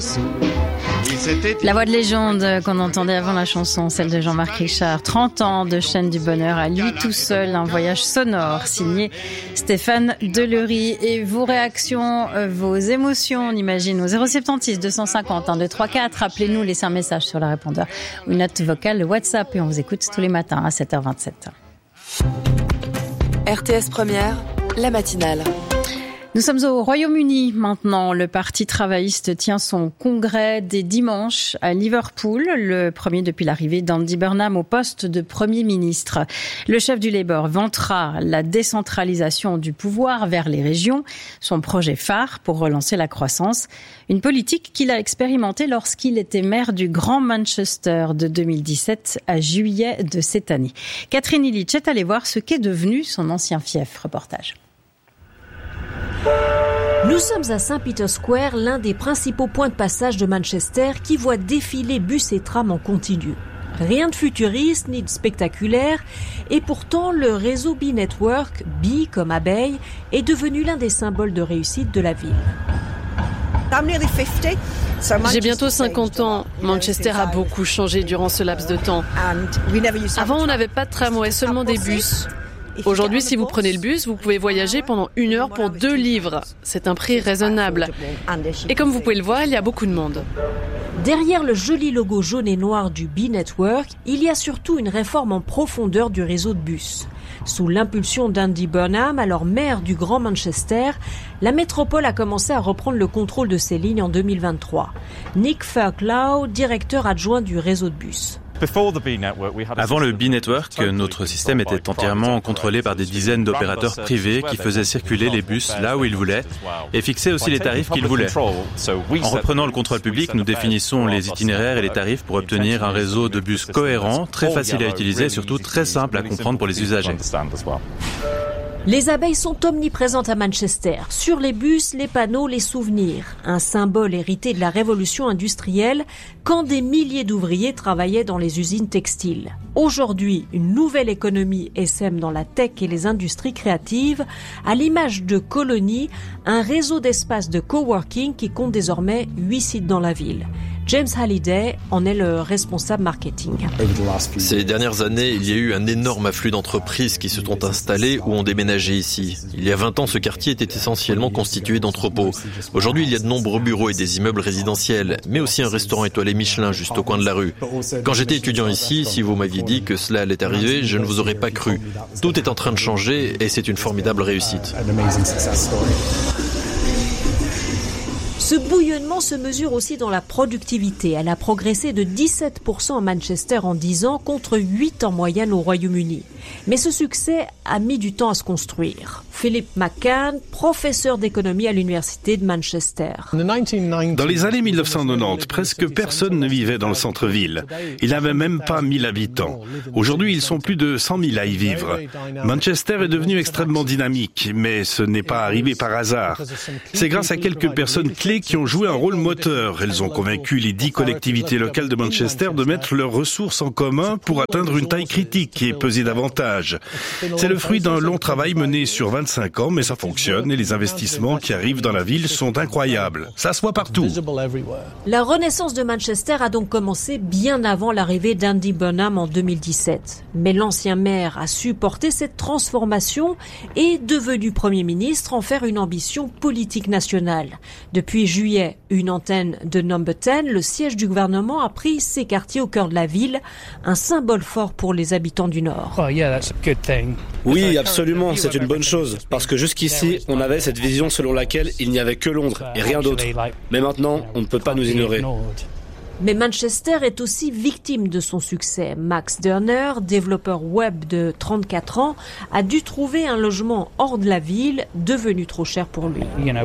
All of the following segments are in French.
La voix de légende qu'on entendait avant la chanson, celle de Jean-Marc Richard. 30 ans de chaîne du bonheur à lui tout seul, un voyage sonore signé Stéphane Delury. Et vos réactions, vos émotions, on imagine, au 076 250 1234. Appelez-nous, laissez un message sur le répondeur ou une note vocale, le WhatsApp, et on vous écoute tous les matins à 7h27. RTS Première, la matinale. Nous sommes au Royaume-Uni maintenant. Le Parti travailliste tient son congrès dès dimanche à Liverpool, le premier depuis l'arrivée d'Andy Burnham au poste de Premier ministre. Le chef du Labour vantera la décentralisation du pouvoir vers les régions, son projet phare pour relancer la croissance. Une politique qu'il a expérimentée lorsqu'il était maire du Grand Manchester de 2017 à juillet de cette année. Catherine Illich est allée voir ce qu'est devenu son ancien fief. Reportage. Nous sommes à St. Peter's Square, l'un des principaux points de passage de Manchester qui voit défiler bus et trams en continu. Rien de futuriste ni de spectaculaire, et pourtant le réseau Bee Network, Bee comme abeille, est devenu l'un des symboles de réussite de la ville. J'ai bientôt 50 ans. Manchester a beaucoup changé durant ce laps de temps. Avant, on n'avait pas de tramway, seulement des bus. Aujourd'hui, si vous prenez le bus, vous pouvez voyager pendant 1 heure pour 2 livres. C'est un prix raisonnable. Et comme vous pouvez le voir, il y a beaucoup de monde. Derrière le joli logo jaune et noir du Bee Network, il y a surtout une réforme en profondeur du réseau de bus. Sous l'impulsion d'Andy Burnham, alors maire du Grand Manchester, la métropole a commencé à reprendre le contrôle de ses lignes en 2023. Nick Fairclough, directeur adjoint du réseau de bus. Avant le Bee Network, notre système était entièrement contrôlé par des dizaines d'opérateurs privés qui faisaient circuler les bus là où ils voulaient et fixaient aussi les tarifs qu'ils voulaient. En reprenant le contrôle public, nous définissons les itinéraires et les tarifs pour obtenir un réseau de bus cohérent, très facile à utiliser et surtout très simple à comprendre pour les usagers. Les abeilles sont omniprésentes à Manchester. Sur les bus, les panneaux, les souvenirs. Un symbole hérité de la révolution industrielle quand des milliers d'ouvriers travaillaient dans les usines textiles. Aujourd'hui, une nouvelle économie essaime dans la tech et les industries créatives, à l'image de Colony, un réseau d'espaces de coworking qui compte désormais 8 sites dans la ville. James Halliday en est le responsable marketing. Ces dernières années, il y a eu un énorme afflux d'entreprises qui se sont installées ou ont déménagé ici. Il y a 20 ans, ce quartier était essentiellement constitué d'entrepôts. Aujourd'hui, il y a de nombreux bureaux et des immeubles résidentiels, mais aussi un restaurant étoilé Michelin juste au coin de la rue. Quand j'étais étudiant ici, si vous m'aviez dit que cela allait arriver, je ne vous aurais pas cru. Tout est en train de changer et c'est une formidable réussite. Ce bouillonnement se mesure aussi dans la productivité. Elle a progressé de 17% à Manchester en 10 ans contre 8 en moyenne au Royaume-Uni. Mais ce succès a mis du temps à se construire. Philip McCann, professeur d'économie à l'université de Manchester. Dans les années 1990, presque personne ne vivait dans le centre-ville. Il n'avait même pas 1000 habitants. Aujourd'hui, ils sont plus de 100 000 à y vivre. Manchester est devenu extrêmement dynamique, mais ce n'est pas arrivé par hasard. C'est grâce à quelques personnes clés qui ont joué un rôle moteur. Elles ont convaincu les 10 collectivités locales de Manchester de mettre leurs ressources en commun pour atteindre une taille critique et peser davantage. C'est le fruit d'un long travail mené sur 25 ans, mais ça fonctionne et les investissements qui arrivent dans la ville sont incroyables. Ça se voit partout. La renaissance de Manchester a donc commencé bien avant l'arrivée d'Andy Burnham en 2017. Mais l'ancien maire a su porter cette transformation et, devenu Premier ministre, en faire une ambition politique nationale. Depuis juillet, une antenne de Number 10, le siège du gouvernement, a pris ses quartiers au cœur de la ville, un symbole fort pour les habitants du Nord. Oui, absolument, c'est une bonne chose, parce que jusqu'ici, on avait cette vision selon laquelle il n'y avait que Londres et rien d'autre. Mais maintenant, on ne peut pas nous ignorer. Mais Manchester est aussi victime de son succès. Max Durner, développeur web de 34 ans, a dû trouver un logement hors de la ville, devenu trop cher pour lui.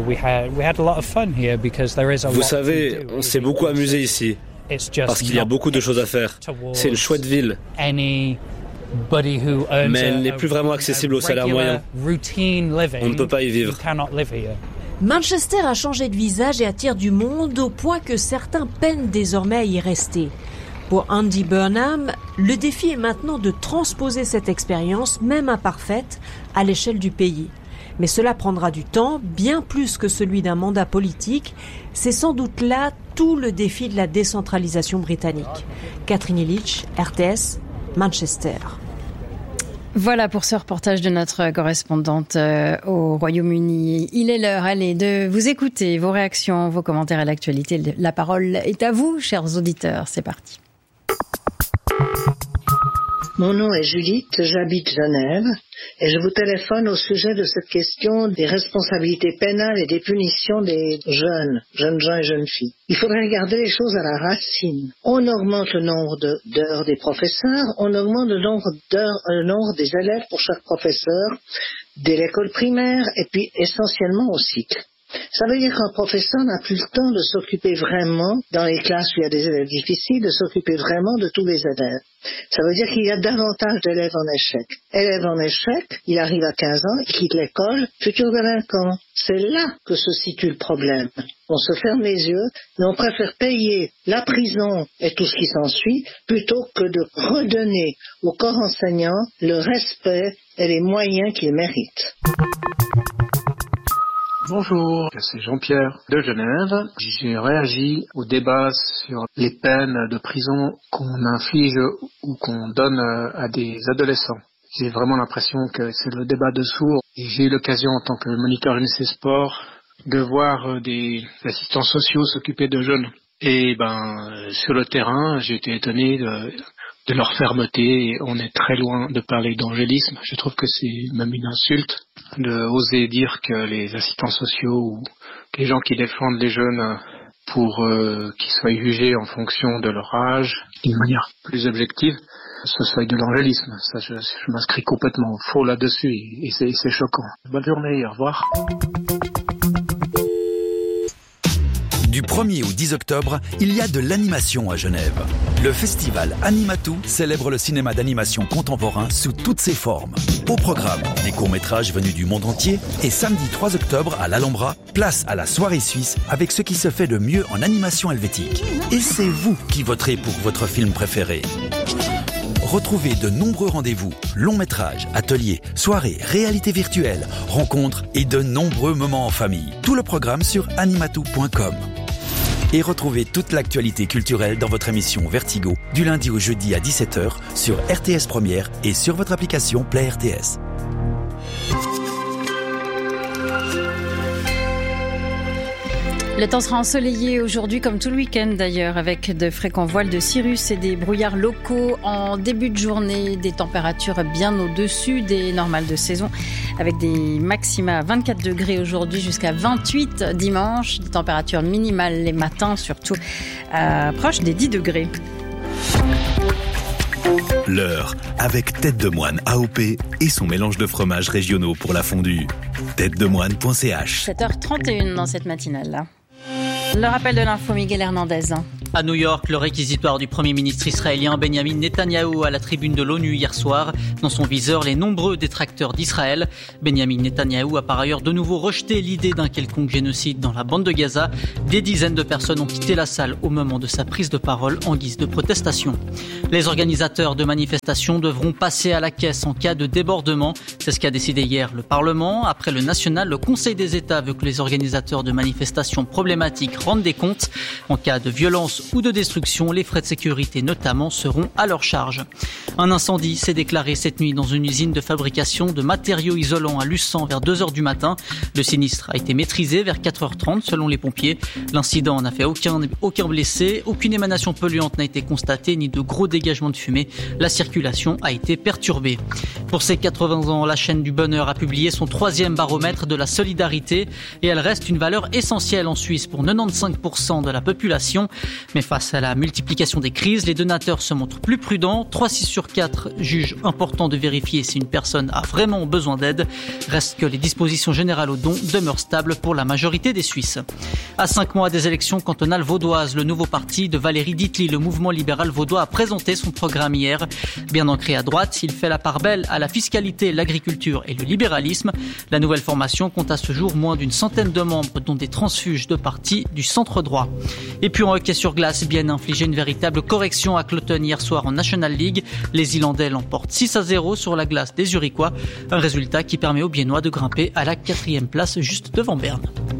Vous savez, on s'est beaucoup amusé ici, parce qu'il y a beaucoup de choses à faire. C'est une chouette ville. Mais elle n'est plus vraiment accessible au salaire moyen. On ne peut pas y vivre. Manchester a changé de visage et attire du monde au point que certains peinent désormais à y rester. Pour Andy Burnham, le défi est maintenant de transposer cette expérience, même imparfaite, à l'échelle du pays. Mais cela prendra du temps, bien plus que celui d'un mandat politique. C'est sans doute là tout le défi de la décentralisation britannique. Catherine Illich, RTS, Manchester. Voilà pour ce reportage de notre correspondante au Royaume-Uni. Il est l'heure, allez, de vous écouter, vos réactions, vos commentaires à l'actualité. La parole est à vous, chers auditeurs. C'est parti. Mon nom est Judith, j'habite Genève et je vous téléphone au sujet de cette question des responsabilités pénales et des punitions des jeunes gens et jeunes filles. Il faudrait regarder les choses à la racine. On augmente le nombre d'heures des professeurs, on augmente le nombre des élèves pour chaque professeur, dès l'école primaire et puis essentiellement au cycle. Ça veut dire qu'un professeur n'a plus le temps de s'occuper vraiment, dans les classes où il y a des élèves difficiles, de s'occuper vraiment de tous les élèves. Ça veut dire qu'il y a davantage d'élèves en échec. Élève en échec, il arrive à 15 ans, il quitte l'école, futur délinquant. C'est là que se situe le problème. On se ferme les yeux, mais on préfère payer la prison et tout ce qui s'ensuit, plutôt que de redonner au corps enseignant le respect et les moyens qu'il mérite. Bonjour, c'est Jean-Pierre de Genève. J'ai réagi au débat sur les peines de prison qu'on inflige ou qu'on donne à des adolescents. J'ai vraiment l'impression que c'est le débat de sourds. Et j'ai eu l'occasion en tant que moniteur jeunesse et sport de voir des assistants sociaux s'occuper de jeunes. Et sur le terrain, j'ai été étonné de leur fermeté. On est très loin de parler d'angélisme. Je trouve que c'est même une insulte de oser dire que les assistants sociaux ou les gens qui défendent les jeunes pour qu'ils soient jugés en fonction de leur âge, d'une manière plus objective, ce soit de l'angélisme. Ça, je m'inscris complètement faux là-dessus et c'est choquant. Bonne journée, au revoir. Du 1er au 10 octobre, il y a de l'animation à Genève. Le festival Animatou célèbre le cinéma d'animation contemporain sous toutes ses formes. Au programme, des courts-métrages venus du monde entier et samedi 3 octobre à l'Alhambra, place à la soirée suisse avec ce qui se fait de mieux en animation helvétique. Et c'est vous qui voterez pour votre film préféré. Retrouvez de nombreux rendez-vous, longs métrages, ateliers, soirées, réalités virtuelles, rencontres et de nombreux moments en famille. Tout le programme sur animatou.com. Et retrouvez toute l'actualité culturelle dans votre émission Vertigo, du lundi au jeudi à 17h sur RTS Première et sur votre application Play RTS. Le temps sera ensoleillé aujourd'hui comme tout le week-end d'ailleurs, avec de fréquents voiles de cirrus et des brouillards locaux en début de journée, des températures bien au-dessus des normales de saison, avec des maxima à 24 degrés aujourd'hui jusqu'à 28 dimanche, des températures minimales les matins surtout proches des 10 degrés. L'heure avec Tête de Moine AOP et son mélange de fromages régionaux pour la fondue. têtedemoine.ch. 7h31 dans cette matinale-là. Le rappel de l'info, Miguel Hernandez. À New York, le réquisitoire du Premier ministre israélien Benjamin Netanyahou à la tribune de l'ONU hier soir. Dans son viseur, les nombreux détracteurs d'Israël. Benjamin Netanyahou a par ailleurs de nouveau rejeté l'idée d'un quelconque génocide dans la bande de Gaza. Des dizaines de personnes ont quitté la salle au moment de sa prise de parole en guise de protestation. Les organisateurs de manifestations devront passer à la caisse en cas de débordement. C'est ce qu'a décidé hier le Parlement. Après le national, le Conseil des États veut que les organisateurs de manifestations problématiques rendent des comptes. En cas de violence ou de destruction, les frais de sécurité notamment seront à leur charge. Un incendie s'est déclaré cette nuit dans une usine de fabrication de matériaux isolants à Luçon vers 2h du matin. Le sinistre a été maîtrisé vers 4h30 selon les pompiers. L'incident n'a fait aucun blessé, aucune émanation polluante n'a été constatée ni de gros dégagements de fumée. La circulation a été perturbée. Pour ses 80 ans, la chaîne du bonheur a publié son 3e baromètre de la solidarité et elle reste une valeur essentielle en Suisse pour 95% de la population. Mais face à la multiplication des crises, les donateurs se montrent plus prudents. 3/6 sur 4 jugent important de vérifier si une personne a vraiment besoin d'aide. Reste que les dispositions générales aux dons demeurent stables pour la majorité des Suisses. À 5 mois des élections cantonales vaudoises, le nouveau parti de Valérie Ditli, le mouvement libéral vaudois, a présenté son programme hier. Bien ancré à droite, il fait la part belle à la fiscalité, l'agriculture et le libéralisme. La nouvelle formation compte à ce jour moins d'une centaine de membres, dont des transfuges de partis du centre droit. Et puis en hockey sur glace, glace viennent infliger une véritable correction à Cloughton hier soir en National League. Les Islandais l'emportent 6-0 sur la glace des Zurichois. Un résultat qui permet aux Biennois de grimper à la 4e place juste devant Berne.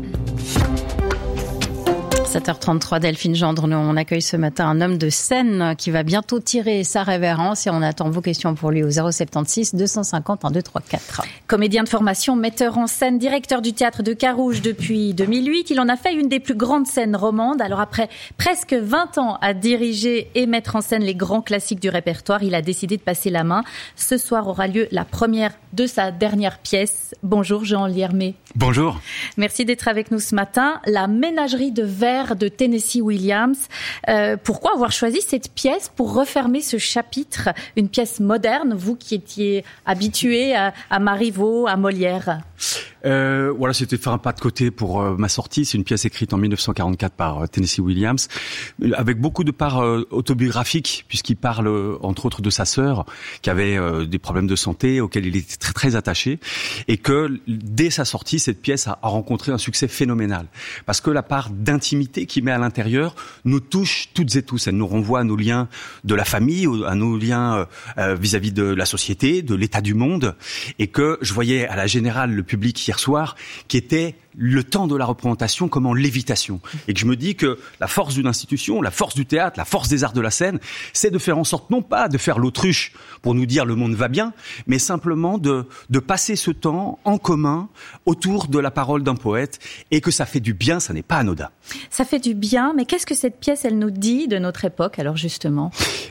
7h33, Delphine Gendre, on accueille ce matin un homme de scène qui va bientôt tirer sa révérence et on attend vos questions pour lui au 076 250 1234. Comédien de formation, metteur en scène, directeur du théâtre de Carouge depuis 2008, il en a fait une des plus grandes scènes romandes. Alors après presque 20 ans à diriger et mettre en scène les grands classiques du répertoire, il a décidé de passer la main. Ce soir aura lieu la première de sa dernière pièce. Bonjour Jean Liermé. Bonjour. Merci d'être avec nous ce matin. La ménagerie de verre de Tennessee Williams. Pourquoi avoir choisi cette pièce pour refermer ce chapitre? Une pièce moderne, vous qui étiez habitué à Marivaux, à Molière. Voilà, c'était faire un pas de côté pour ma sortie. C'est une pièce écrite en 1944 par Tennessee Williams, avec beaucoup de parts autobiographiques, puisqu'il parle entre autres de sa sœur qui avait des problèmes de santé auxquels il était très très attaché, et que dès sa sortie, cette pièce a rencontré un succès phénoménal, parce que la part d'intimité qu'il met à l'intérieur nous touche toutes et tous. Elle nous renvoie à nos liens de la famille, à nos liens vis-à-vis de la société, de l'état du monde, et que je voyais à la Générale le public hier soir qui était le temps de la représentation comme en lévitation, et que je me dis que la force d'une institution, la force du théâtre, la force des arts de la scène, c'est de faire en sorte non pas de faire l'autruche pour nous dire le monde va bien, mais simplement de passer ce temps en commun autour de la parole d'un poète, et que ça fait du bien, ça n'est pas anodin. Ça fait du bien, mais qu'est-ce que cette pièce, elle nous dit de notre époque, alors justement?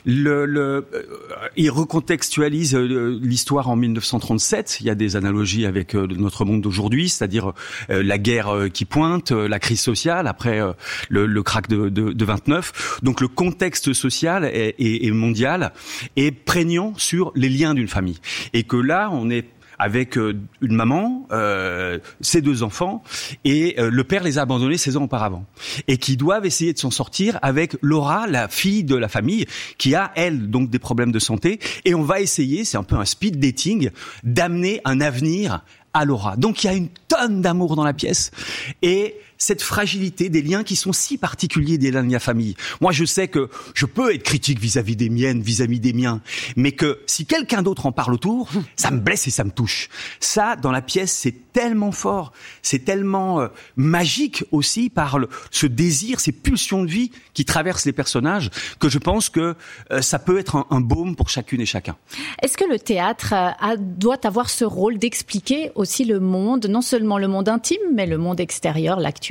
Il recontextualise l'histoire en 1937, il y a des analogies avec notre monde d'aujourd'hui, c'est-à-dire la guerre qui pointe, la crise sociale après le krach de 29. Donc le contexte social et mondial est prégnant sur les liens d'une famille. Et que là, on est avec une maman, ses 2 enfants, et le père les a abandonnés 16 ans auparavant, et qui doivent essayer de s'en sortir avec Laura, la fille de la famille, qui a, elle, donc des problèmes de santé, et on va essayer, c'est un peu un speed dating, d'amener un avenir à Laura. Donc il y a une tonne d'amour dans la pièce, et cette fragilité des liens qui sont si particuliers des liens de la famille. Moi, je sais que je peux être critique vis-à-vis des miennes, vis-à-vis des miens, mais que si quelqu'un d'autre en parle autour, ça me blesse et ça me touche. Ça, dans la pièce, c'est tellement fort, c'est tellement magique aussi par ce désir, ces pulsions de vie qui traversent les personnages, que je pense que ça peut être un baume pour chacune et chacun. Est-ce que le théâtre doit avoir ce rôle d'expliquer aussi le monde, non seulement le monde intime, mais le monde extérieur, l'actualité,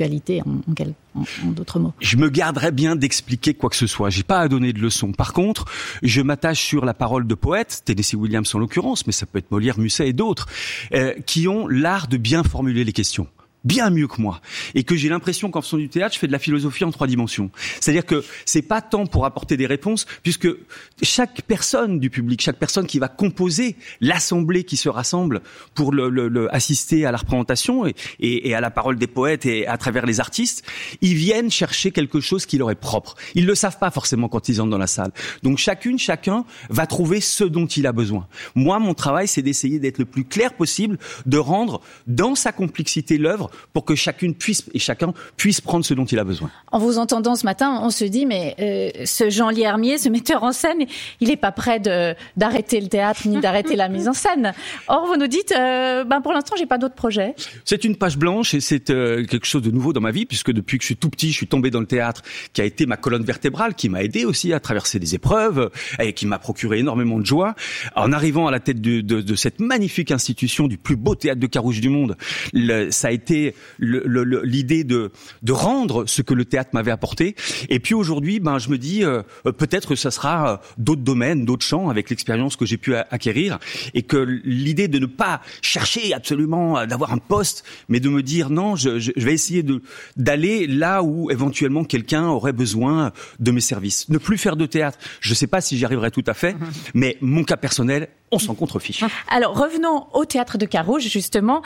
en d'autres mots? Je me garderais bien d'expliquer quoi que ce soit. J'ai pas à donner de leçons. Par contre, je m'attache sur la parole de poètes, Tennessee Williams en l'occurrence, mais ça peut être Molière, Musset et d'autres, qui ont l'art de bien formuler les questions. Bien mieux que moi, et que j'ai l'impression qu'en faisant du théâtre, je fais de la philosophie en 3 dimensions. C'est-à-dire que c'est pas tant pour apporter des réponses, puisque chaque personne du public, chaque personne qui va composer l'assemblée qui se rassemble pour assister à la représentation et à la parole des poètes et à travers les artistes, ils viennent chercher quelque chose qui leur est propre. Ils le savent pas forcément quand ils entrent dans la salle. Donc chacun va trouver ce dont il a besoin. Moi, mon travail, c'est d'essayer d'être le plus clair possible, de rendre dans sa complexité l'œuvre, pour que chacun puisse prendre ce dont il a besoin. En vous entendant ce matin, on se dit, mais ce Jean Liermier, ce metteur en scène, il n'est pas prêt d'arrêter le théâtre ni d'arrêter la mise en scène. Or, vous nous dites, pour l'instant, j'ai pas d'autres projets. C'est une page blanche et c'est quelque chose de nouveau dans ma vie, puisque depuis que je suis tout petit, je suis tombé dans le théâtre, qui a été ma colonne vertébrale, qui m'a aidé aussi à traverser des épreuves et qui m'a procuré énormément de joie. En arrivant à la tête de cette magnifique institution, du plus beau théâtre de Carouge du monde, ça a été l'idée de rendre ce que le théâtre m'avait apporté. Et puis aujourd'hui, je me dis peut-être que ça sera d'autres domaines, d'autres champs avec l'expérience que j'ai pu acquérir, et que l'idée de ne pas chercher absolument d'avoir un poste, mais de me dire non, je vais essayer d'aller là où éventuellement quelqu'un aurait besoin de mes services. Ne plus faire de théâtre. Je ne sais pas si j'y arriverai tout à fait, mais mon cas personnel, on s'en contrefiche. Alors revenons au théâtre de Carouge justement.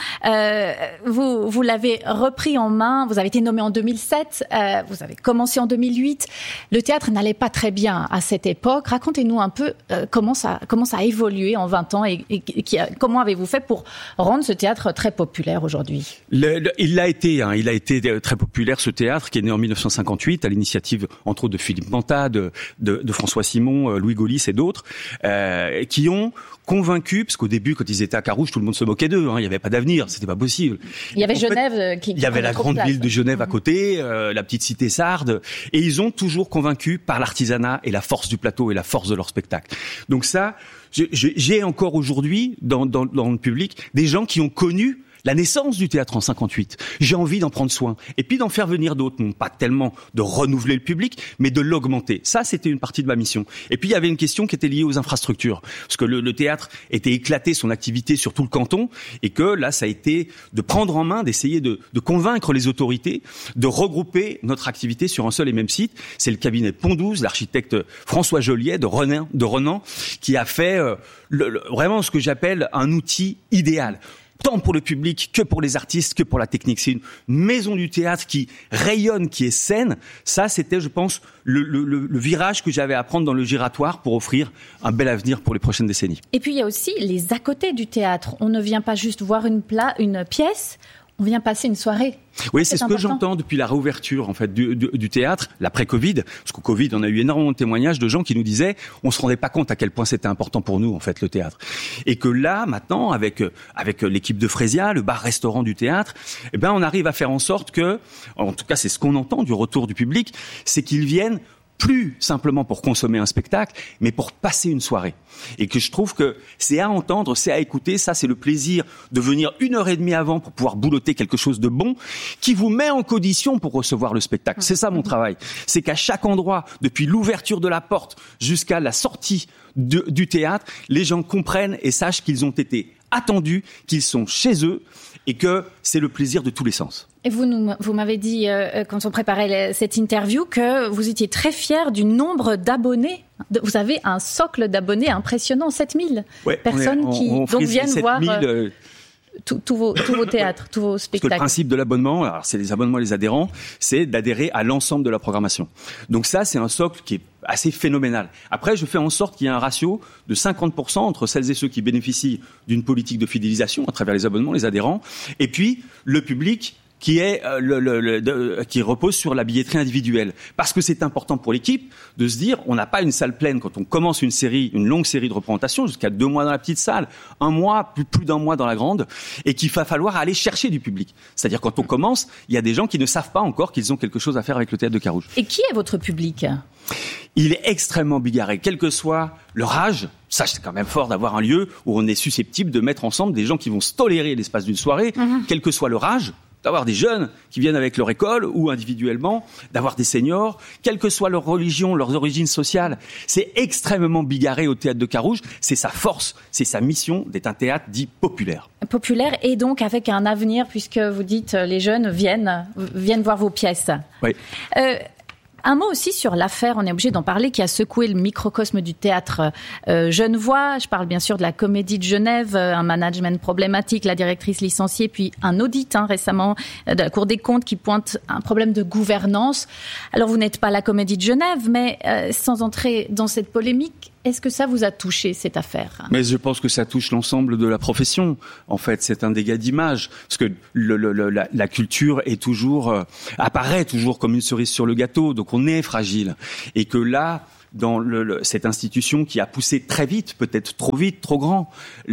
Vous l'avez repris en main. Vous avez été nommé en 2007. Vous avez commencé en 2008. Le théâtre n'allait pas très bien à cette époque. Racontez-nous un peu comment ça a évolué en 20 ans et comment avez-vous fait pour rendre ce théâtre très populaire aujourd'hui? Il a été très populaire, ce théâtre qui est né en 1958 à l'initiative entre autres de Philippe Manta, de François Simon, Louis Gaulis et d'autres, qui ont convaincu, parce qu'au début, quand ils étaient à Carouge, tout le monde se moquait d'eux. Il n'y avait pas d'avenir, c'était pas possible. Il y avait Genève il y avait la grande ville de Genève à côté, la petite cité sarde, et ils ont toujours convaincu par l'artisanat et la force du plateau et la force de leur spectacle. Donc ça, j'ai encore aujourd'hui dans le public des gens qui ont connu la naissance du théâtre en 58. J'ai envie d'en prendre soin. Et puis d'en faire venir d'autres. Non pas tellement de renouveler le public, mais de l'augmenter. Ça, c'était une partie de ma mission. Et puis, il y avait une question qui était liée aux infrastructures. Parce que le théâtre était éclaté, son activité sur tout le canton. Et que là, ça a été de prendre en main, d'essayer de convaincre les autorités, de regrouper notre activité sur un seul et même site. C'est le cabinet Pont-Douze, l'architecte François Joliet de Renan, qui a fait vraiment ce que j'appelle un outil idéal. Tant pour le public que pour les artistes, que pour la technique. C'est une maison du théâtre qui rayonne, qui est saine. Ça, c'était, je pense, le virage que j'avais à prendre dans le giratoire pour offrir un bel avenir pour les prochaines décennies. Et puis, il y a aussi les à côté du théâtre. On ne vient pas juste voir une pièce, on vient passer une soirée. Oui, c'est ce que j'entends depuis la réouverture en fait du théâtre, l'après-Covid. Parce qu'au Covid, on a eu énormément de témoignages de gens qui nous disaient, on se rendait pas compte à quel point c'était important pour nous en fait le théâtre. Et que là, maintenant, avec l'équipe de Frésia, le bar-restaurant du théâtre, on arrive à faire en sorte que, en tout cas, c'est ce qu'on entend du retour du public, c'est qu'ils viennent plus simplement pour consommer un spectacle, mais pour passer une soirée. Et que je trouve que c'est à entendre, c'est à écouter, ça c'est le plaisir de venir 1h30 avant pour pouvoir boulotter quelque chose de bon, qui vous met en condition pour recevoir le spectacle. C'est ça mon travail. C'est qu'à chaque endroit, depuis l'ouverture de la porte jusqu'à la sortie du théâtre, les gens comprennent et sachent qu'ils ont été attendus, qu'ils sont chez eux, et que c'est le plaisir de tous les sens. Et vous m'avez dit, quand on préparait cette interview, que vous étiez très fier du nombre d'abonnés. Vous avez un socle d'abonnés impressionnant, 7000 personnes qui viennent voir tous vos théâtres, tous vos spectacles. Parce que le principe de l'abonnement, alors c'est les abonnements et les adhérents, c'est d'adhérer à l'ensemble de la programmation. Donc ça, c'est un socle qui est assez phénoménal. Après, je fais en sorte qu'il y ait un ratio de 50% entre celles et ceux qui bénéficient d'une politique de fidélisation à travers les abonnements, les adhérents, et puis le public qui est qui repose sur la billetterie individuelle, parce que c'est important pour l'équipe de se dire on n'a pas une salle pleine quand on commence une longue série de représentations jusqu'à 2 mois dans la petite salle, 1 mois, plus d'1 mois dans la grande, et qu'il va falloir aller chercher du public. C'est-à-dire quand on commence, il y a des gens qui ne savent pas encore qu'ils ont quelque chose à faire avec le théâtre de Carouge. Et qui est votre public ? Il est extrêmement bigarré, quel que soit leur âge. Ça, c'est quand même fort d'avoir un lieu où on est susceptible de mettre ensemble des gens qui vont se tolérer l'espace d'une soirée, quel que soit leur âge. D'avoir des jeunes qui viennent avec leur école ou individuellement, d'avoir des seniors, quelle que soit leur religion, leurs origines sociales. C'est extrêmement bigarré au théâtre de Carouge. C'est sa force, c'est sa mission d'être un théâtre dit populaire. Populaire et donc avec un avenir, puisque vous dites les jeunes viennent voir vos pièces. Oui. Un mot aussi sur l'affaire, on est obligé d'en parler, qui a secoué le microcosme du théâtre genevois. Je parle bien sûr de la Comédie de Genève, un management problématique, la directrice licenciée, puis un audit récemment de la Cour des comptes qui pointe un problème de gouvernance. Alors vous n'êtes pas la Comédie de Genève, mais sans entrer dans cette polémique, est-ce que ça vous a touché, cette affaire ? Mais je pense que ça touche l'ensemble de la profession. En fait, c'est un dégât d'image. Parce que la culture est apparaît toujours comme une cerise sur le gâteau. Donc on est fragile. Et que là, dans cette institution qui a poussé très vite, peut-être trop vite, trop grand,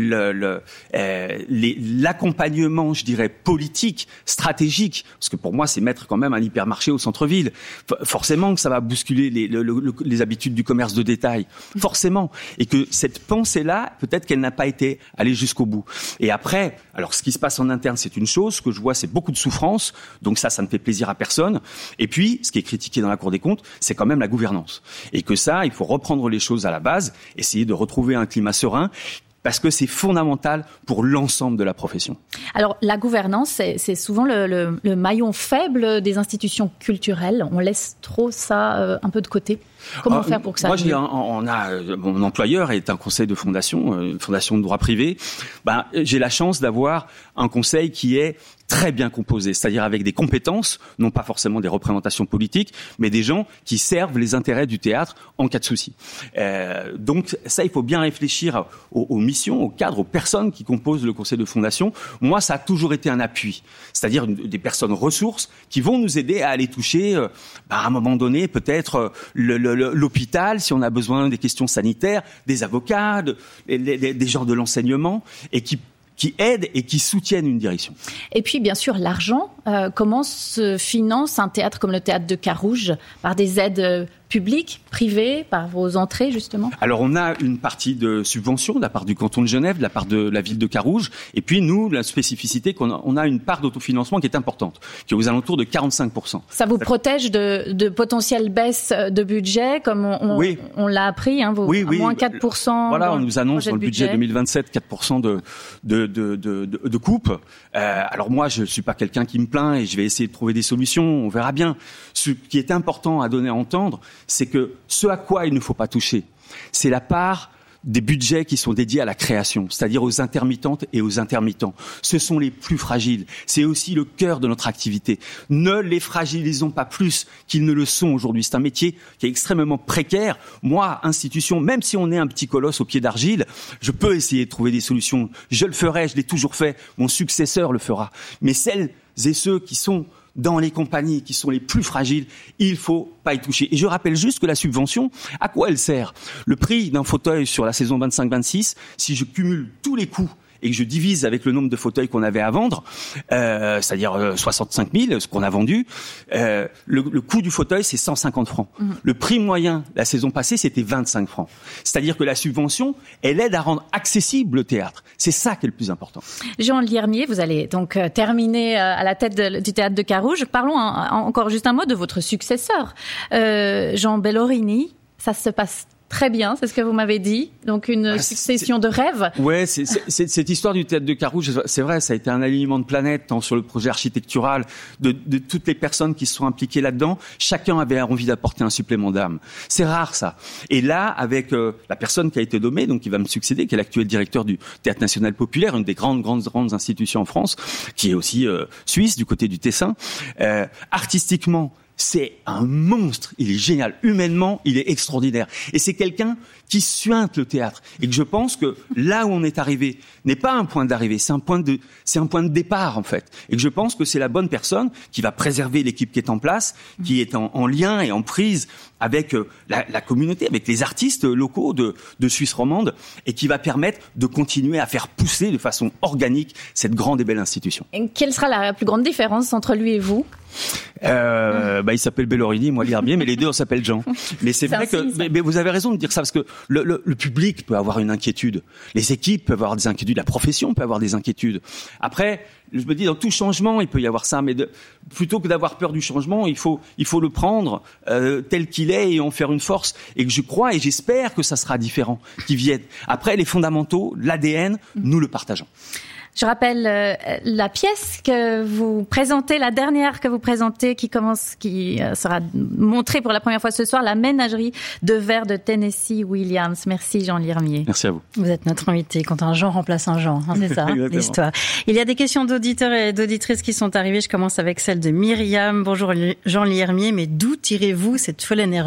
l'accompagnement, je dirais, politique, stratégique, parce que pour moi, c'est mettre quand même un hypermarché au centre-ville. Forcément que ça va bousculer les habitudes du commerce de détail. Forcément. Et que cette pensée-là, peut-être qu'elle n'a pas été allée jusqu'au bout. Et après, alors ce qui se passe en interne, c'est une chose. Ce que je vois, c'est beaucoup de souffrance. Donc ça ne fait plaisir à personne. Et puis, ce qui est critiqué dans la Cour des comptes, c'est quand même la gouvernance. Et que ça, il faut reprendre les choses à la base, essayer de retrouver un climat serein, parce que c'est fondamental pour l'ensemble de la profession. Alors, la gouvernance, c'est souvent le maillon faible des institutions culturelles. On laisse trop ça un peu de côté. Comment faire pour que ça aille? Mon employeur est un conseil de fondation, une fondation de droit privé. J'ai la chance d'avoir un conseil qui est très bien composé, c'est-à-dire avec des compétences, non pas forcément des représentations politiques, mais des gens qui servent les intérêts du théâtre en cas de souci. Donc ça, il faut bien réfléchir aux missions, aux cadres, aux personnes qui composent le conseil de fondation. Moi, ça a toujours été un appui, c'est-à-dire des personnes ressources qui vont nous aider à aller toucher, à un moment donné, peut-être l'hôpital, si on a besoin des questions sanitaires, des avocats, des gens de l'enseignement, et qui aident et qui soutiennent une direction. Et puis, bien sûr, l'argent. Comment se finance un théâtre comme le théâtre de Carouge? Par des aides publiques, privées, par vos entrées, justement? Alors, on a une partie de subvention de la part du canton de Genève, de la part de la ville de Carouge. Et puis, nous, la spécificité, on a une part d'autofinancement qui est importante, qui est aux alentours de 45%. Ça vous protège de potentielles baisses de budget, comme on l'a appris, hein, moins 4%. Voilà, on nous annonce dans le budget 2027 4% de coupe. Alors moi, je suis pas quelqu'un qui me plaint et je vais essayer de trouver des solutions. On verra bien. Ce qui est important à donner à entendre, c'est que ce à quoi il ne faut pas toucher, c'est la part des budgets qui sont dédiés à la création, c'est-à-dire aux intermittentes et aux intermittents. Ce sont les plus fragiles. C'est aussi le cœur de notre activité. Ne les fragilisons pas plus qu'ils ne le sont aujourd'hui. C'est un métier qui est extrêmement précaire. Moi, institution, même si on est un petit colosse au pied d'argile, je peux essayer de trouver des solutions. Je le ferai, je l'ai toujours fait. Mon successeur le fera. Mais celles et ceux qui sont dans les compagnies qui sont les plus fragiles, il faut pas y toucher. Et je rappelle juste que la subvention, à quoi elle sert? Le prix d'un fauteuil sur la saison 25-26, si je cumule tous les coûts et que je divise avec le nombre de fauteuils qu'on avait à vendre, c'est-à-dire 65 000, ce qu'on a vendu, le coût du fauteuil, c'est 150 francs. Mmh. Le prix moyen, la saison passée, c'était 25 francs. C'est-à-dire que la subvention, elle aide à rendre accessible le théâtre. C'est ça qui est le plus important. Jean Liermier, vous allez donc terminer à la tête du théâtre de Carouge. Parlons encore juste un mot de votre successeur, Jean Bellorini. Ça se passe très bien, c'est ce que vous m'avez dit. Donc une succession de rêves. Ouais, c'est cette histoire du théâtre de Carouge, c'est vrai, ça a été un alignement de planètes, tant sur le projet architectural de toutes les personnes qui se sont impliquées là-dedans. Chacun avait envie d'apporter un supplément d'âme. C'est rare ça. Et là, avec la personne qui a été nommée, donc qui va me succéder, qui est l'actuel directeur du Théâtre National Populaire, une des grandes institutions en France, qui est aussi suisse du côté du Tessin, artistiquement, c'est un monstre, il est génial. Humainement, il est extraordinaire. Et c'est quelqu'un qui suinte le théâtre. Et que je pense que là où on est arrivé n'est pas un point d'arrivée, c'est un point de départ, en fait. Et que je pense que c'est la bonne personne qui va préserver l'équipe qui est en place, qui est en lien et en prise avec la communauté, avec les artistes locaux de Suisse romande, et qui va permettre de continuer à faire pousser de façon organique cette grande et belle institution. Et quelle sera la plus grande différence entre lui et vous? Il s'appelle Bellorini, moi Liermier, mais les deux on s'appelle Jean. Mais c'est vrai que, mais vous avez raison de dire ça, parce que le public peut avoir une inquiétude, les équipes peuvent avoir des inquiétudes, la profession peut avoir des inquiétudes. Après, je me dis, dans tout changement, il peut y avoir ça, mais plutôt que d'avoir peur du changement, il faut le prendre tel qu'il est et en faire une force. Et que je crois et j'espère que ça sera différent, qui vienne. Après, les fondamentaux, l'ADN, nous le partageons. Je rappelle la pièce que vous présentez, la dernière que vous présentez, qui sera montrée pour la première fois ce soir, La ménagerie de verre de Tennessee Williams. Merci Jean Liermier. Merci à vous. Vous êtes notre invité quand un Jean remplace un Jean, c'est ça l'histoire. Il y a des questions d'auditeurs et d'auditrices qui sont arrivées. Je commence avec celle de Myriam. Bonjour Jean Liermier, mais d'où tirez-vous cette folle énergie ?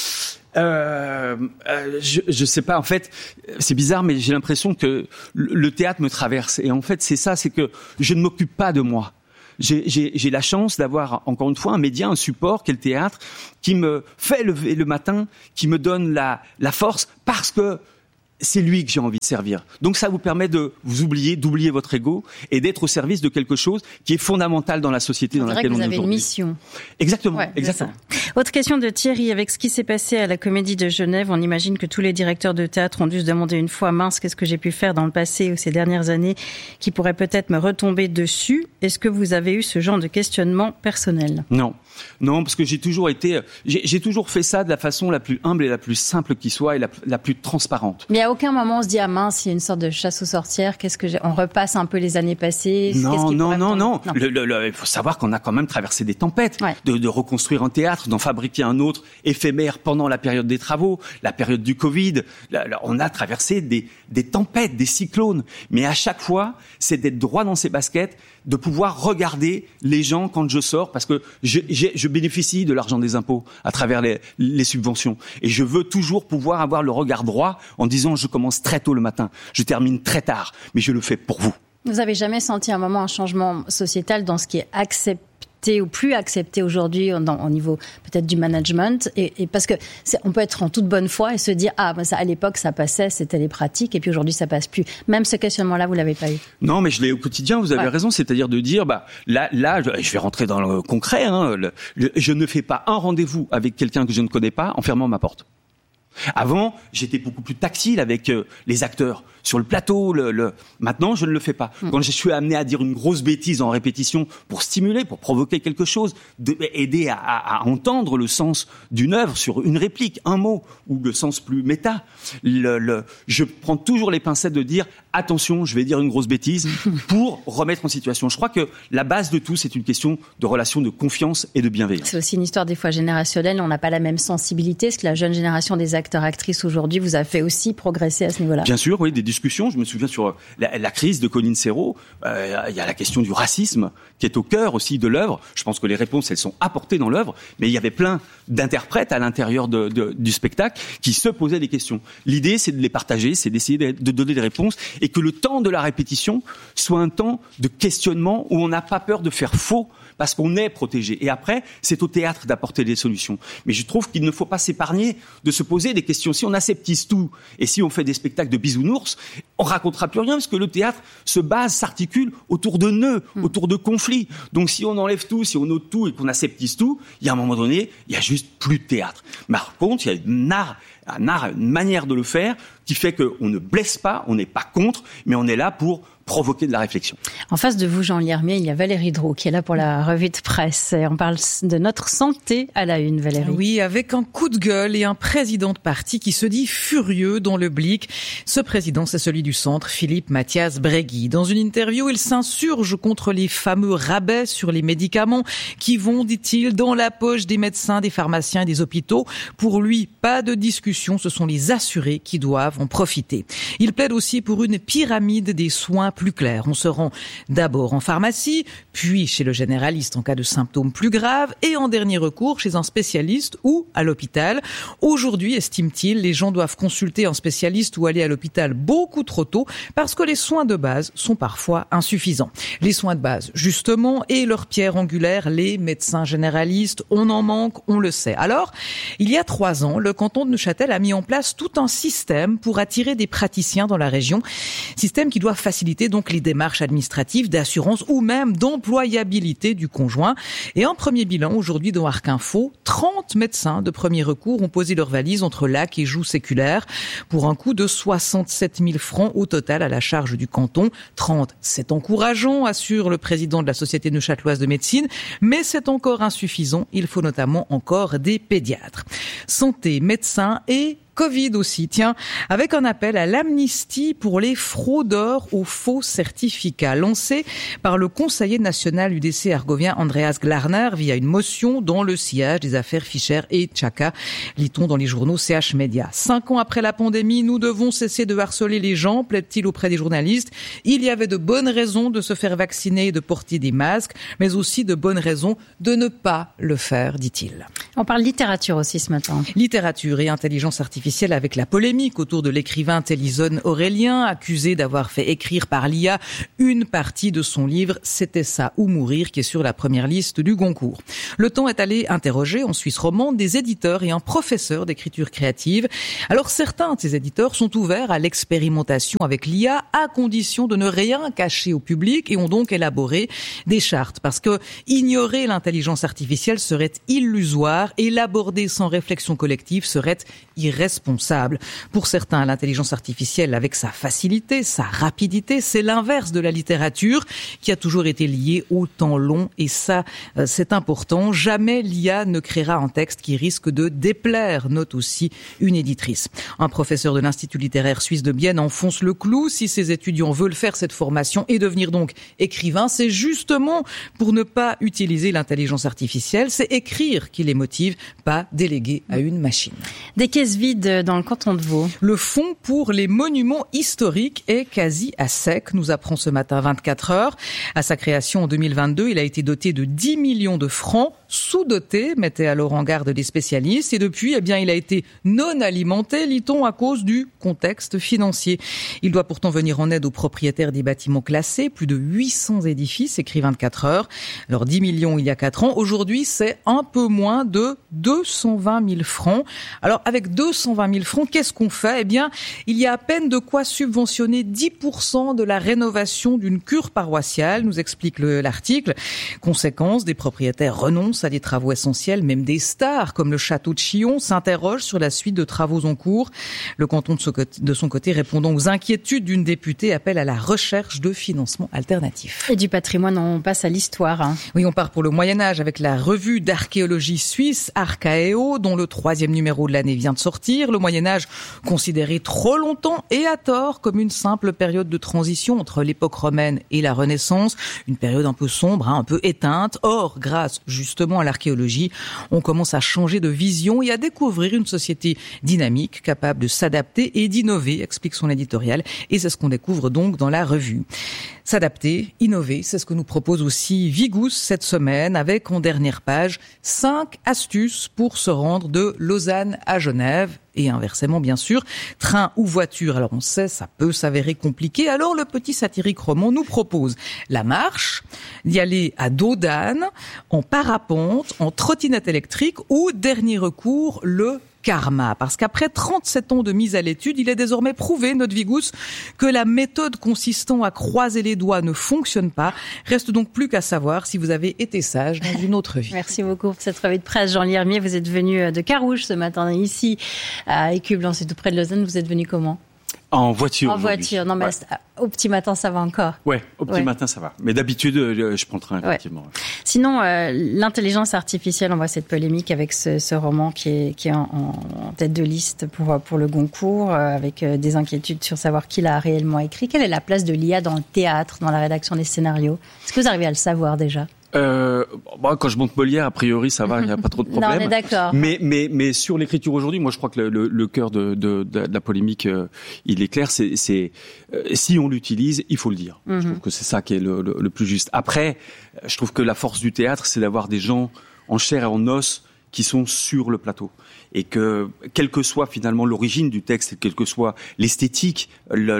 Je sais pas, en fait, c'est bizarre, mais j'ai l'impression que le théâtre me traverse. Et en fait, c'est ça, c'est que je ne m'occupe pas de moi. J'ai la chance d'avoir, encore une fois, un média, un support, qu'est le théâtre, qui me fait lever le matin, qui me donne la force, parce que c'est lui que j'ai envie de servir. Donc ça vous permet de vous oublier, d'oublier votre ego et d'être au service de quelque chose qui est fondamental dans la société dans laquelle on est aujourd'hui. Vous avez une mission. Exactement, ouais, exactement. Autre question de Thierry. Avec ce qui s'est passé à la Comédie de Genève, on imagine que tous les directeurs de théâtre ont dû se demander une fois, mince, qu'est-ce que j'ai pu faire dans le passé ou ces dernières années qui pourrait peut-être me retomber dessus. Est-ce que vous avez eu ce genre de questionnement personnel ? Non. Non, parce que j'ai toujours fait ça de la façon la plus humble et la plus simple qui soit et la plus transparente. Mais à aucun moment on se dit mince, il y a une sorte de chasse aux sorcières. On repasse un peu les années passées. Non. Il faut savoir qu'on a quand même traversé des tempêtes, de reconstruire un théâtre, d'en fabriquer un autre éphémère pendant la période des travaux, la période du Covid. On a traversé des tempêtes, des cyclones. Mais à chaque fois, c'est d'être droit dans ses baskets, de pouvoir regarder les gens quand je sors, parce que je bénéficie de l'argent des impôts à travers les subventions. Et je veux toujours pouvoir avoir le regard droit en disant je commence très tôt le matin, je termine très tard, mais je le fais pour vous. Vous avez jamais senti un moment un changement sociétal dans ce qui est accepté ou plus accepté aujourd'hui au niveau peut-être du management, et parce que on peut être en toute bonne foi et se dire ça, à l'époque ça passait, c'était les pratiques, et puis aujourd'hui ça passe plus. Même ce questionnement-là, vous l'avez pas eu? Non, mais je l'ai au quotidien. Vous avez raison, c'est-à-dire de dire là, je vais rentrer dans le concret. Je ne fais pas un rendez-vous avec quelqu'un que je ne connais pas en fermant ma porte. Avant, j'étais beaucoup plus tactile avec les acteurs sur le plateau. Maintenant, je ne le fais pas. Quand je suis amené à dire une grosse bêtise en répétition pour stimuler, pour provoquer quelque chose, aider à entendre le sens d'une œuvre sur une réplique, un mot, ou le sens plus méta, je prends toujours les pincettes de dire attention, je vais dire une grosse bêtise pour remettre en situation. Je crois que la base de tout, c'est une question de relation de confiance et de bienveillance. C'est aussi une histoire des fois générationnelle. On n'a pas la même sensibilité. Est-ce que la jeune génération des acteurs-actrices aujourd'hui vous a fait aussi progresser à ce niveau-là? Bien sûr, oui, des discussions. Je me souviens sur la crise de Colline Serrault, il y a la question du racisme qui est au cœur aussi de l'œuvre. Je pense que les réponses, elles sont apportées dans l'œuvre, mais il y avait plein d'interprètes à l'intérieur du spectacle qui se posaient des questions. L'idée, c'est de les partager, c'est d'essayer de donner des réponses, et que le temps de la répétition soit un temps de questionnement où on n'a pas peur de faire faux, parce qu'on est protégé. Et après, c'est au théâtre d'apporter des solutions. Mais je trouve qu'il ne faut pas s'épargner de se poser des questions. Si on aseptise tout, et si on fait des spectacles de bisounours, on racontera plus rien, parce que le théâtre s'articule autour de nœuds, autour de conflits. Donc si on enlève tout, si on ôte tout et qu'on aseptise tout, il y a un moment donné, il y a juste plus de théâtre. Mais par contre, il y a une manière de le faire qui fait qu'on ne blesse pas, on n'est pas contre, mais on est là pour provoquer de la réflexion. En face de vous, Jean Liermier, il y a Valérie Dros qui est là pour la revue de presse. Et on parle de notre santé à la une, Valérie. Oui, avec un coup de gueule et un président de parti qui se dit furieux dans le Blick. Ce président, c'est celui du centre, Philippe Mathias Bregui. Dans une interview, il s'insurge contre les fameux rabais sur les médicaments qui vont, dit-il, dans la poche des médecins, des pharmaciens et des hôpitaux. Pour lui, pas de discussion, ce sont les assurés qui doivent en profiter. Il plaide aussi pour une pyramide des soins plus clair. On se rend d'abord en pharmacie, puis chez le généraliste en cas de symptômes plus graves, et en dernier recours chez un spécialiste ou à l'hôpital. Aujourd'hui, estime-t-il, les gens doivent consulter un spécialiste ou aller à l'hôpital beaucoup trop tôt parce que les soins de base sont parfois insuffisants. Les soins de base, justement, et leur pierre angulaire, les médecins généralistes, on en manque, on le sait. Alors, il y a 3 ans, le canton de Neuchâtel a mis en place tout un système pour attirer des praticiens dans la région. Système qui doit faciliter donc les démarches administratives, d'assurance ou même d'employabilité du conjoint. Et un premier bilan aujourd'hui dans Arc Info, 30 médecins de premier recours ont posé leurs valises entre Lac et Joux séculaire pour un coût de 67 000 francs au total à la charge du canton. 30, c'est encourageant, assure le président de la Société neuchâteloise de médecine, mais c'est encore insuffisant. Il faut notamment encore des pédiatres. Santé, médecins et Covid aussi, tiens, avec un appel à l'amnistie pour les fraudeurs aux faux certificats, lancé par le conseiller national UDC argovien Andreas Glarner via une motion dans le sillage des affaires Fischer et Tchaka, lit-on dans les journaux CH Média. 5 ans après la pandémie, nous devons cesser de harceler les gens, plaide-t-il auprès des journalistes. Il y avait de bonnes raisons de se faire vacciner et de porter des masques, mais aussi de bonnes raisons de ne pas le faire, dit-il. On parle littérature aussi ce matin. Littérature et intelligence artificielle avec la polémique autour de l'écrivain Télisone Aurélien, accusé d'avoir fait écrire par l'IA une partie de son livre « C'était ça ou mourir » qui est sur la première liste du Goncourt. Le Temps est allé interroger en Suisse romande des éditeurs et un professeur d'écriture créative. Alors certains de ces éditeurs sont ouverts à l'expérimentation avec l'IA à condition de ne rien cacher au public et ont donc élaboré des chartes parce que ignorer l'intelligence artificielle serait illusoire hasard et l'aborder sans réflexion collective serait irresponsable. Pour certains, l'intelligence artificielle, avec sa facilité, sa rapidité, c'est l'inverse de la littérature qui a toujours été liée au temps long et ça, c'est important. Jamais l'IA ne créera un texte qui risque de déplaire, note aussi une éditrice. Un professeur de l'Institut littéraire suisse de Bienne enfonce le clou. Si ses étudiants veulent faire cette formation et devenir donc écrivains, c'est justement pour ne pas utiliser l'intelligence artificielle. C'est écrire qui les motive, pas déléguer à une machine. Des caisses vides dans le canton de Vaud. Le fonds pour les monuments historiques est quasi à sec, nous apprend ce matin 24 heures. À sa création en 2022, il a été doté de 10 millions de francs, sous-doté, mettaient alors en garde des spécialistes. Et depuis, il a été non alimenté, lit-on, à cause du contexte financier. Il doit pourtant venir en aide aux propriétaires des bâtiments classés, plus de 800 édifices, écrit 24 heures. Alors 10 millions il y a 4 ans, aujourd'hui c'est un peu moins de 220 000 francs. Alors avec 220 000 francs, qu'est-ce qu'on fait ? Il y a à peine de quoi subventionner 10% de la rénovation d'une cure paroissiale, nous explique l'article. Conséquence, des propriétaires renoncent à des travaux essentiels, même des stars comme le château de Chillon s'interrogent sur la suite de travaux en cours. Le canton de son côté, répondant aux inquiétudes d'une députée, appelle à la recherche de financement alternatif. Et du patrimoine, on passe à l'histoire. Oui, on part pour le Moyen-Âge avec la revue d'archéologie suisse Archaeo, dont le 3e numéro de l'année vient de sortir. Le Moyen-Âge considéré trop longtemps et à tort comme une simple période de transition entre l'époque romaine et la Renaissance. Une période un peu sombre, un peu éteinte. Or, grâce justement à l'archéologie, on commence à changer de vision et à découvrir une société dynamique, capable de s'adapter et d'innover, explique son éditorial. Et c'est ce qu'on découvre donc dans la revue. S'adapter, innover, c'est ce que nous propose aussi Vigous cette semaine avec en dernière page 5 astuces pour se rendre de Lausanne à Genève et inversement bien sûr, train ou voiture. Alors on sait, ça peut s'avérer compliqué. Alors le petit satirique roman nous propose la marche, d'y aller à dos d'âne, en parapente, en trottinette électrique ou dernier recours, le karma. Parce qu'après 37 ans de mise à l'étude, il est désormais prouvé, note Vigous, que la méthode consistant à croiser les doigts ne fonctionne pas. Reste donc plus qu'à savoir si vous avez été sage dans une autre vie. Merci beaucoup pour cette revue de presse, Jean Liermier. Vous êtes venu de Carouge ce matin, ici, à Écublens, c'est tout près de Lausanne. Vous êtes venu comment ? En voiture. En voiture, non mais ouais. Au petit matin ça va encore. Ouais, au petit matin ça va. Mais d'habitude je prends le train effectivement. Ouais. Sinon l'intelligence artificielle, on voit cette polémique avec ce roman qui est en tête de liste pour le Goncourt, avec des inquiétudes sur savoir qui l'a réellement écrit. Quelle est la place de l'IA dans le théâtre, dans la rédaction des scénarios ? Est-ce que vous arrivez à le savoir déjà ? Quand je monte Molière, a priori, ça va, il n'y a pas trop de problème. Non, on est d'accord. Mais sur l'écriture aujourd'hui, moi, je crois que le cœur de la polémique, il est clair. C'est si on l'utilise, il faut le dire. Je trouve que c'est ça qui est le plus juste. Après, je trouve que la force du théâtre, c'est d'avoir des gens en chair et en os qui sont sur le plateau. Et que, quelle que soit finalement l'origine du texte, et quelle que soit l'esthétique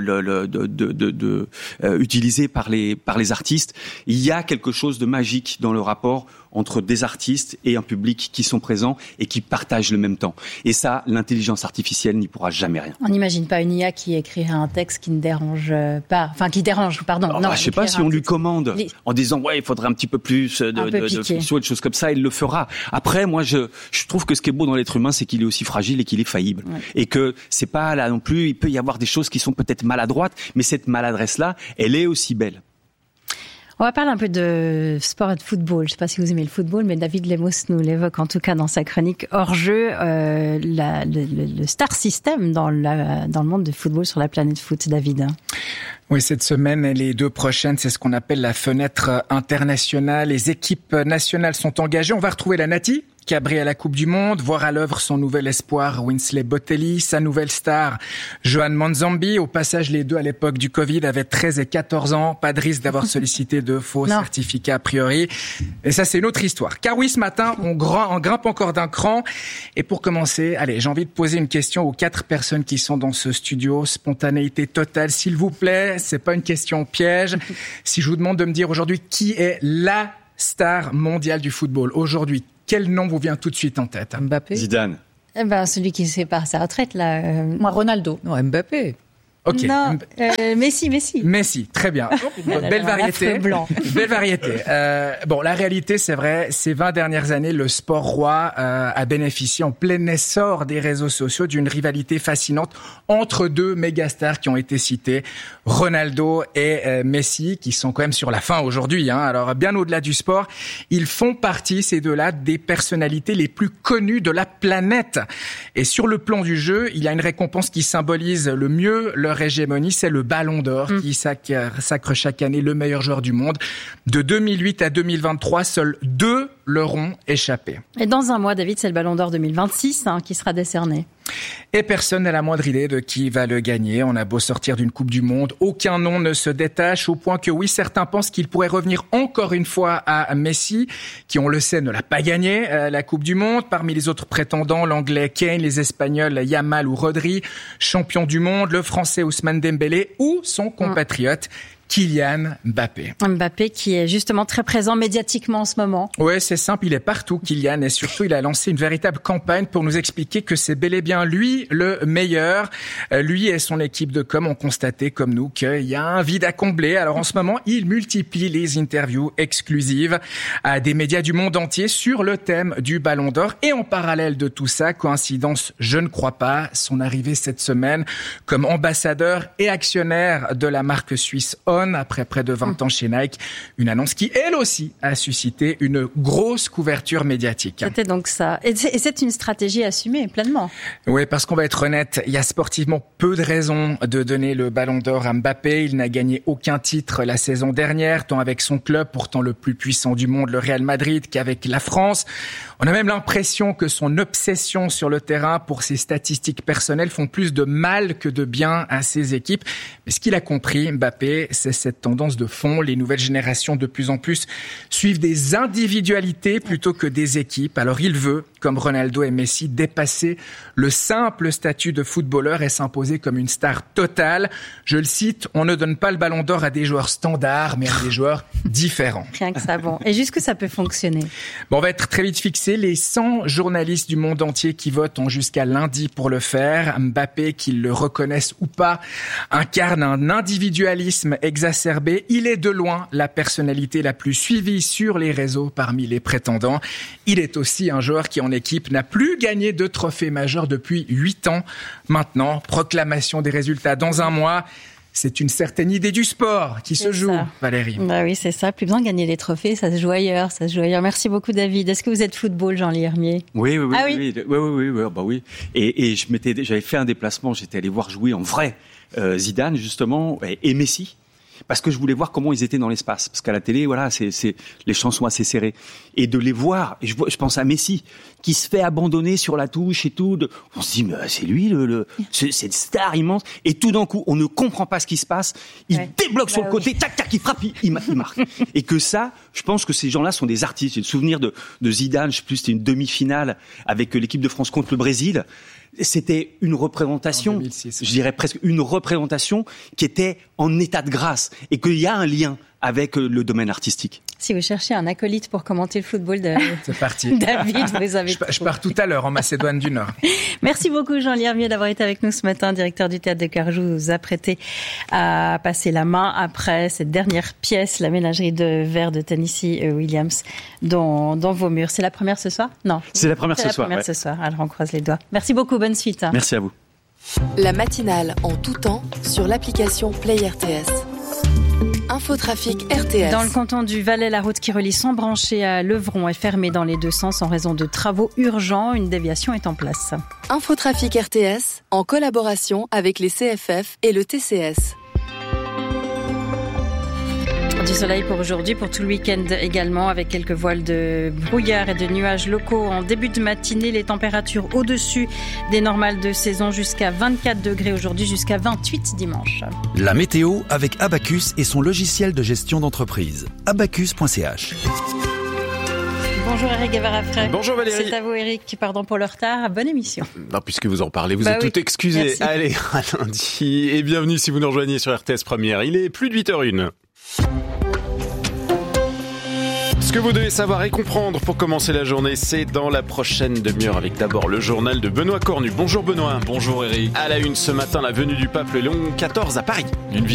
utilisée par les artistes, il y a quelque chose de magique dans le rapport entre des artistes et un public qui sont présents et qui partagent le même temps. Et ça, l'intelligence artificielle n'y pourra jamais rien. On n'imagine pas une IA qui écrirait un texte qui ne dérange pas, enfin qui dérange, pardon. Non, je sais pas si on lui commande en disant il faudrait un petit peu plus de fiction et de choses comme ça, il le fera. Après, moi, je trouve que ce qui est beau dans l'être humain, c'est qu'il est aussi fragile et qu'il est faillible. Ouais. Et que c'est pas là non plus, il peut y avoir des choses qui sont peut-être maladroites, mais cette maladresse-là, elle est aussi belle. On va parler un peu de sport et de football. Je ne sais pas si vous aimez le football, mais David Lemos nous l'évoque en tout cas dans sa chronique hors-jeu. Le star system dans le monde du football sur la planète foot, David. Oui, cette semaine et les 2 prochaines, c'est ce qu'on appelle la fenêtre internationale. Les équipes nationales sont engagées. On va retrouver la Nati, qui a brillé à la Coupe du Monde, voir à l'œuvre son nouvel espoir Winsley Botelli, sa nouvelle star Johan Manzambi. Au passage, les deux à l'époque du Covid avaient 13 et 14 ans. Pas de risque d'avoir sollicité de faux certificats a priori. Et ça, c'est une autre histoire. Car oui, ce matin, on grimpe encore d'un cran. Et pour commencer, allez, j'ai envie de poser une question aux 4 personnes qui sont dans ce studio. Spontanéité totale, s'il vous plaît. C'est pas une question piège. Si je vous demande de me dire aujourd'hui qui est la star mondiale du football aujourd'hui, quel nom vous vient tout de suite en tête ? Mbappé. Zidane. Celui qui sépare sa retraite, là. Moi, Ronaldo. Non, Mbappé. Ok. Non, Messi. Messi, très bien. Belle variété. Belle variété. Bon, la réalité, c'est vrai, ces 20 dernières années, le sport roi a bénéficié en plein essor des réseaux sociaux d'une rivalité fascinante entre deux mégastars qui ont été cités, Ronaldo et Messi, qui sont quand même sur la fin aujourd'hui. Alors, bien au-delà du sport, ils font partie, ces deux-là, des personnalités les plus connues de la planète. Et sur le plan du jeu, il y a une récompense qui symbolise le mieux leur hégémonie, c'est le Ballon d'Or qui sacre chaque année le meilleur joueur du monde. De 2008 à 2023, seuls 2 leur ont échappé. Et dans un mois, David, c'est le Ballon d'Or 2026 qui sera décerné. Et personne n'a la moindre idée de qui va le gagner. On a beau sortir d'une Coupe du Monde, aucun nom ne se détache, au point que oui, certains pensent qu'il pourrait revenir encore une fois à Messi, qui, on le sait, ne l'a pas gagné, la Coupe du Monde. Parmi les autres prétendants, l'Anglais Kane, les Espagnols Yamal ou Rodri, champion du monde, le Français Ousmane Dembélé ou son compatriote Kylian Mbappé. Mbappé qui est justement très présent médiatiquement en ce moment. Ouais, c'est simple, il est partout, Kylian, et surtout il a lancé une véritable campagne pour nous expliquer que c'est bel et bien lui le meilleur. Lui et son équipe de com ont constaté comme nous qu'il y a un vide à combler. Alors en ce moment, il multiplie les interviews exclusives à des médias du monde entier sur le thème du Ballon d'Or. Et en parallèle de tout ça, coïncidence, je ne crois pas, son arrivée cette semaine comme ambassadeur et actionnaire de la marque suisse après près de 20 ans chez Nike. Une annonce qui, elle aussi, a suscité une grosse couverture médiatique. C'était donc ça. Et c'est une stratégie assumée pleinement. Oui, parce qu'on va être honnête, il y a sportivement peu de raisons de donner le Ballon d'Or à Mbappé. Il n'a gagné aucun titre la saison dernière, tant avec son club, pourtant le plus puissant du monde, le Real Madrid, qu'avec la France. On a même l'impression que son obsession sur le terrain pour ses statistiques personnelles font plus de mal que de bien à ses équipes. Mais ce qu'il a compris, Mbappé, c'est cette tendance de fond. Les nouvelles générations, de plus en plus, suivent des individualités plutôt que des équipes. Alors il veut, comme Ronaldo et Messi, dépasser le simple statut de footballeur et s'imposer comme une star totale. Je le cite, on ne donne pas le Ballon d'Or à des joueurs standards, mais à des joueurs différents. Rien que ça, bon. Et jusque ça peut fonctionner. Bon, on va être très vite fixé. Les 100 journalistes du monde entier qui votent ont jusqu'à lundi pour le faire. Mbappé, qu'ils le reconnaissent ou pas, incarne un individualisme exacerbé. Il est de loin la personnalité la plus suivie sur les réseaux parmi les prétendants. Il est aussi un joueur qui en équipe n'a plus gagné de trophée majeur depuis 8 ans. Maintenant, proclamation des résultats dans un mois. C'est une certaine idée du sport qui se joue, Valérie. Bah oui, c'est ça. Plus besoin de gagner les trophées, ça se joue ailleurs, Merci beaucoup, David. Est-ce que vous êtes football, Jean-Louis Hermier ? Oui. Ah oui. Oui. Et j'avais fait un déplacement. J'étais allé voir jouer en vrai Zidane justement et Messi. Parce que je voulais voir comment ils étaient dans l'espace. Parce qu'à la télé, voilà, les champs sont assez serrés. Et de les voir, et je pense à Messi, qui se fait abandonner sur la touche et tout. On se dit, mais c'est lui, c'est une star immense. Et tout d'un coup, on ne comprend pas ce qui se passe. Il débloque sur le côté, tac, il frappe, il marque. Et que ça, je pense que ces gens-là sont des artistes. J'ai le souvenir de Zidane, je sais plus, c'était une demi-finale avec l'équipe de France contre le Brésil. C'était une représentation, 2006, je dirais presque une représentation qui était en état de grâce et qu'il y a un lien avec le domaine artistique. Si vous cherchez un acolyte pour commenter le football de c'est parti. David, vous avez je pars tout à l'heure en Macédoine du Nord. Merci beaucoup Jean-Louis Hermier d'avoir été avec nous ce matin, directeur du Théâtre de Carjou. Vous vous apprêtez à passer la main après cette dernière pièce, la ménagerie de verre de Tennessee Williams, dans vos murs. C'est la première ce soir ? Non. C'est la première ce soir. Ce soir. Alors on croise les doigts. Merci beaucoup, bonne suite. Merci à vous. La matinale en tout temps sur l'application Play RTS. Infotrafic RTS. Dans le canton du Valais, la route qui relie Sambranché à Levron est fermée dans les deux sens en raison de travaux urgents. Une déviation est en place. Infotrafic RTS en collaboration avec les CFF et le TCS. Du soleil pour aujourd'hui, pour tout le week-end également, avec quelques voiles de brouillard et de nuages locaux. En début de matinée, les températures au-dessus des normales de saison, jusqu'à 24 degrés aujourd'hui, jusqu'à 28 dimanche. La météo avec Abacus et son logiciel de gestion d'entreprise. Abacus.ch. Bonjour Eric Guevara-Frey. Bonjour Valérie. C'est à vous Eric, pardon pour le retard, bonne émission. Non, puisque vous en parlez, vous êtes tout excusé. Merci. Allez, à lundi et bienvenue si vous nous rejoignez sur RTS Première. Il est plus de 8h01. Ce que vous devez savoir et comprendre pour commencer la journée, c'est dans la prochaine demi-heure avec d'abord le journal de Benoît Cornu. Bonjour Benoît. Bonjour Eric. À la une ce matin, la venue du pape Léon XIV à Paris.